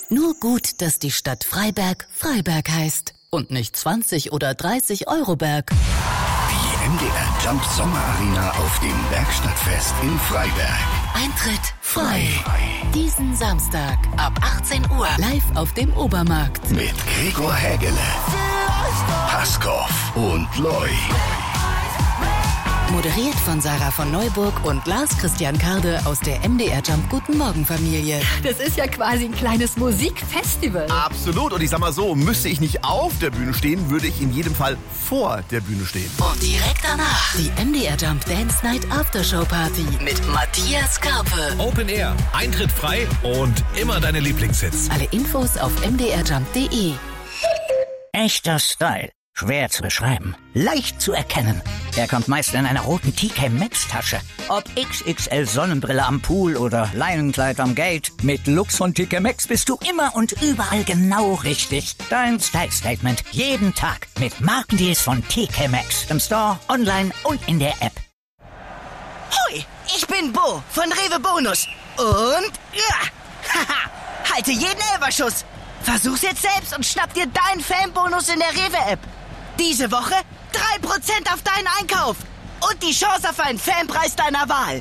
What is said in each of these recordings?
Nur gut, dass die Stadt Freiberg Freiberg heißt und nicht 20 oder 30 Euroberg. Die MDR Jump Sommerarena auf dem Werkstattfest in Freiberg. Eintritt frei. Diesen Samstag ab 18 Uhr live auf dem Obermarkt. Mit Gregor Hägele, Paskov und Loy. Moderiert von Sarah von Neuburg und Lars Christian Karde aus der MDR Jump Guten Morgen Familie. Das ist ja quasi ein kleines Musikfestival. Absolut. Und ich sag mal so, müsste ich nicht auf der Bühne stehen, würde ich in jedem Fall vor der Bühne stehen. Und direkt danach die MDR Jump Dance Night Aftershow Party mit Matthias Karpe. Open Air, Eintritt frei und immer deine Lieblingshits. Alle Infos auf mdrjump.de. Echter Style. Schwer zu beschreiben. Leicht zu erkennen. Er kommt meist in einer roten TK Maxx Tasche. Ob XXL Sonnenbrille am Pool oder Leinenkleid am Gate. Mit Lux von TK Maxx bist du immer und überall genau richtig. Dein Style Statement. Jeden Tag. Mit Markendeals von TK Maxx. Im Store, online und in der App. Hoi, ich bin Bo von Rewe Bonus. Und ja, haha, halte jeden Elberschuss. Versuch's jetzt selbst und schnapp dir deinen Fanbonus in der Rewe-App. Diese Woche 3% auf deinen Einkauf und die Chance auf einen Fanpreis deiner Wahl.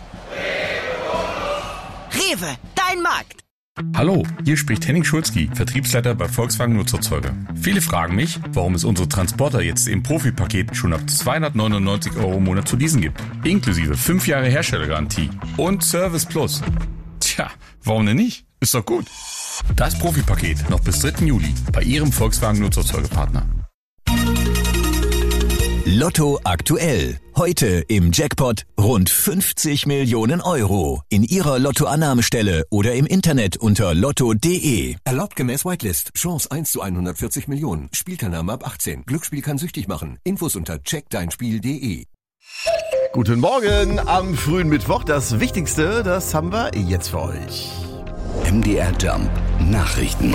Rewe, dein Markt. Hallo, hier spricht Henning Schulzki, Vertriebsleiter bei Volkswagen Nutzerzeuger. Viele fragen mich, warum es unsere Transporter jetzt im Profi-Paket schon ab 299 € im Monat zu leasen gibt. Inklusive 5 Jahre Herstellergarantie und Service Plus. Tja, warum denn nicht? Ist doch gut. Das Profi-Paket noch bis 3. Juli bei Ihrem Volkswagen Nutzerzeugerpartner. Lotto aktuell. Heute im Jackpot rund 50 Millionen € in Ihrer Lottoannahmestelle oder im Internet unter lotto.de. Erlaubt gemäß Whitelist. Chance 1 zu 140 Millionen. Spielteilnahme ab 18. Glücksspiel kann süchtig machen. Infos unter checkdeinspiel.de. Guten Morgen am frühen Mittwoch. Das Wichtigste, das haben wir jetzt für euch. MDR Jump Nachrichten.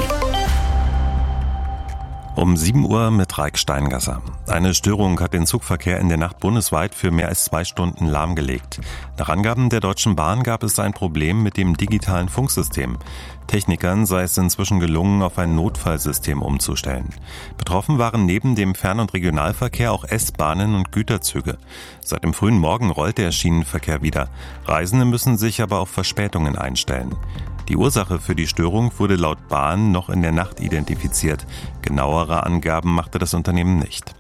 Um 7 Uhr mit Raik Steingasser. Eine Störung hat den Zugverkehr in der Nacht bundesweit für mehr als 2 Stunden lahmgelegt. Nach Angaben der Deutschen Bahn gab es ein Problem mit dem digitalen Funksystem. Technikern sei es inzwischen gelungen, auf ein Notfallsystem umzustellen. Betroffen waren neben dem Fern- und Regionalverkehr auch S-Bahnen und Güterzüge. Seit dem frühen Morgen rollt der Schienenverkehr wieder. Reisende müssen sich aber auf Verspätungen einstellen. Die Ursache für die Störung wurde laut Bahn noch in der Nacht identifiziert. Genauere Angaben machte das Unternehmen nicht.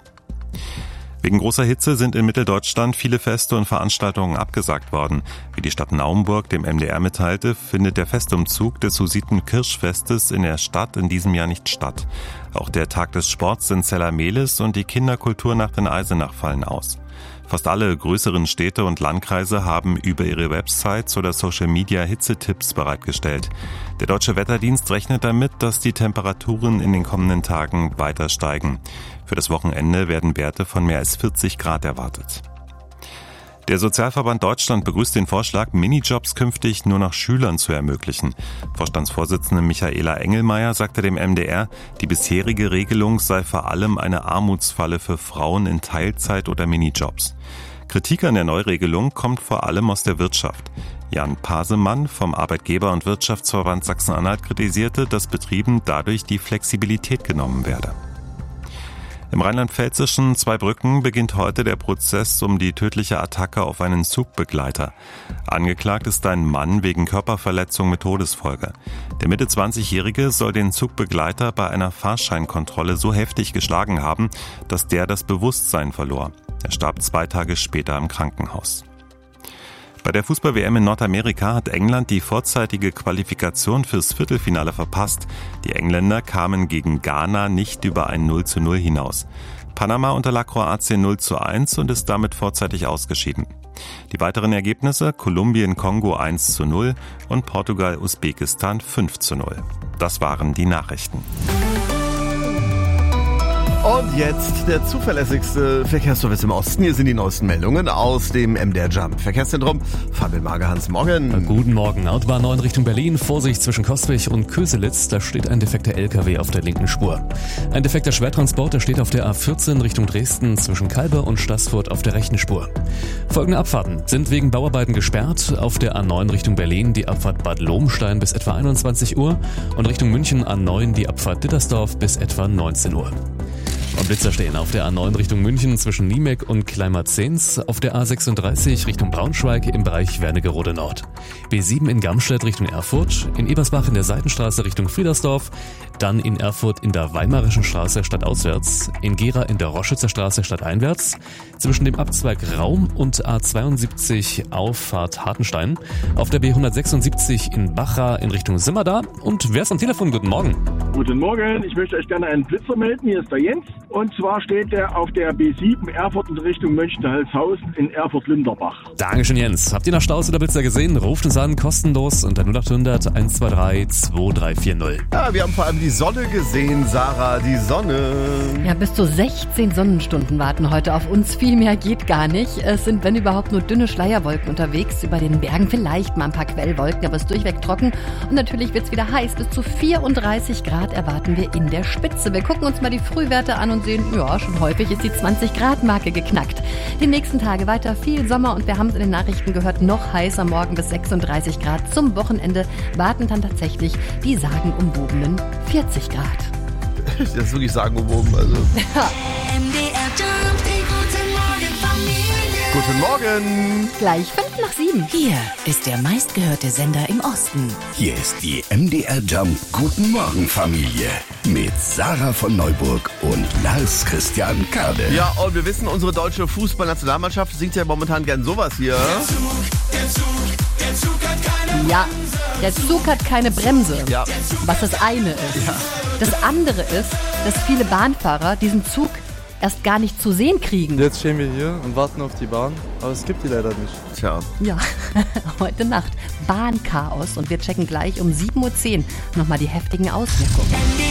Wegen großer Hitze sind in Mitteldeutschland viele Feste und Veranstaltungen abgesagt worden. Wie die Stadt Naumburg dem MDR mitteilte, findet der Festumzug des Hussiten-Kirschfestes in der Stadt in diesem Jahr nicht statt. Auch der Tag des Sports in Zellermehlis und die Kinderkulturnacht in Eisenach fallen aus. Fast alle größeren Städte und Landkreise haben über ihre Websites oder Social Media Hitzetipps bereitgestellt. Der Deutsche Wetterdienst rechnet damit, dass die Temperaturen in den kommenden Tagen weiter steigen. Für das Wochenende werden Werte von mehr als 40 Grad erwartet. Der Sozialverband Deutschland begrüßt den Vorschlag, Minijobs künftig nur noch Schülern zu ermöglichen. Vorstandsvorsitzende Michaela Engelmeier sagte dem MDR, die bisherige Regelung sei vor allem eine Armutsfalle für Frauen in Teilzeit oder Minijobs. Kritik an der Neuregelung kommt vor allem aus der Wirtschaft. Jan Pasemann vom Arbeitgeber- und Wirtschaftsverband Sachsen-Anhalt kritisierte, dass Betrieben dadurch die Flexibilität genommen werde. Im rheinland-pfälzischen Zweibrücken beginnt heute der Prozess um die tödliche Attacke auf einen Zugbegleiter. Angeklagt ist ein Mann wegen Körperverletzung mit Todesfolge. Der Mitte-20-Jährige soll den Zugbegleiter bei einer Fahrscheinkontrolle so heftig geschlagen haben, dass der das Bewusstsein verlor. Er starb 2 Tage später im Krankenhaus. Bei der Fußball-WM in Nordamerika hat England die vorzeitige Qualifikation fürs Viertelfinale verpasst. Die Engländer kamen gegen Ghana nicht über ein 0:0 hinaus. Panama unterlag Kroatien 0:1 und ist damit vorzeitig ausgeschieden. Die weiteren Ergebnisse: Kolumbien-Kongo 1:0 und Portugal-Usbekistan 5:0. Das waren die Nachrichten. Und jetzt der zuverlässigste Verkehrsservice im Osten. Hier sind die neuesten Meldungen aus dem MDR Jump Verkehrszentrum. Fabian Magerhans, morgen. Guten Morgen. Autobahn 9 Richtung Berlin. Vorsicht zwischen Kostwig und Köselitz. Da steht ein defekter LKW auf der linken Spur. Ein defekter Schwertransporter steht auf der A14 Richtung Dresden zwischen Kalbe und Staßfurt auf der rechten Spur. Folgende Abfahrten sind wegen Bauarbeiten gesperrt. Auf der A9 Richtung Berlin die Abfahrt Bad Lobenstein bis etwa 21 Uhr und Richtung München A9 die Abfahrt Dittersdorf bis etwa 19 Uhr. Und Blitzer stehen auf der A9 Richtung München zwischen Niemek und Kleinmarzens, auf der A36 Richtung Braunschweig im Bereich Wernigerode Nord. B7 in Gamstedt Richtung Erfurt, in Ebersbach in der Seitenstraße Richtung Friedersdorf, dann in Erfurt in der Weimarischen Straße stadtauswärts, in Gera in der Roschützer Straße stadteinwärts, zwischen dem Abzweig Raum und A72 Auffahrt Hartenstein, auf der B176 in Bachra in Richtung Simmerda. Und wer ist am Telefon? Guten Morgen. Guten Morgen, ich möchte euch gerne einen Blitzer melden. Hier ist der Jens. Und zwar steht der auf der B7 Erfurt in Richtung Mönchengladbach in Erfurt-Linderbach. Dankeschön, Jens. Habt ihr noch Staus oder Blitzer gesehen? Ruft uns an, kostenlos unter 0800 123 2340. Ja, wir haben vor allem die Sonne gesehen, Sarah, die Sonne. Ja, bis zu 16 Sonnenstunden warten heute auf uns. Viel mehr geht gar nicht. Es sind, wenn überhaupt, nur dünne Schleierwolken unterwegs. Über den Bergen vielleicht mal ein paar Quellwolken, aber es ist durchweg trocken. Und natürlich wird es wieder heiß. Bis zu 34 Grad erwarten wir in der Spitze. Wir gucken uns mal die Frühwerte an und sehen, ja, schon häufig ist die 20-Grad-Marke geknackt. Die nächsten Tage weiter viel Sommer und wir haben es in den Nachrichten gehört, noch heißer, morgen bis 36 Grad. Zum Wochenende warten dann tatsächlich die sagenumwobenen 40 Grad. Das ist wirklich sagenumwoben, also. Ja. MDR Jump, die guten Morgen Familie. Guten Morgen. Gleich 5:07. Hier ist der meistgehörte Sender im Osten. Hier ist die MDR Jump Guten Morgen Familie mit Sarah von Neuburg und Lars Christian Kade. Ja, und wir wissen, unsere deutsche Fußballnationalmannschaft singt ja momentan gern sowas hier. Der Zug hat keine Bremse, Ja. was das eine ist. Ja. Das andere ist, dass viele Bahnfahrer diesen Zug erst gar nicht zu sehen kriegen. Jetzt stehen wir hier und warten auf die Bahn, aber es gibt die leider nicht. Tja. Ja, heute Nacht Bahnchaos und wir checken gleich um 7:10 Uhr nochmal die heftigen Auswirkungen.